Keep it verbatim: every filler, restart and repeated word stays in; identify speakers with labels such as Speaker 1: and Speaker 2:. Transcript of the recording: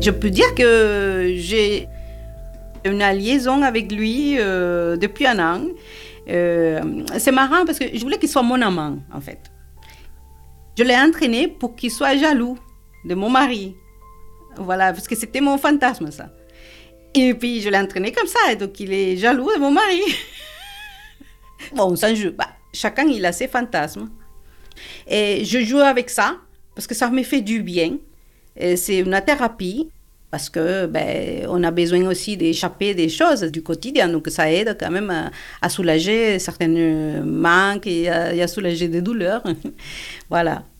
Speaker 1: Je peux dire que j'ai une liaison avec lui euh, depuis un an. Euh, c'est marrant parce que je voulais qu'il soit mon amant, en fait. Je l'ai entraîné pour qu'il soit jaloux de mon mari. Voilà, parce que c'était mon fantasme, ça. Et puis, je l'ai entraîné comme ça, et donc il est jaloux de mon mari. Bon, ça joue. Bah, chacun, il a ses fantasmes. Et je joue avec ça, parce que ça me fait du bien. Et c'est une thérapie, parce que ben, on a besoin aussi d'échapper des choses du quotidien. Donc, ça aide quand même à, à soulager certains manques et à, et à soulager des douleurs. Voilà.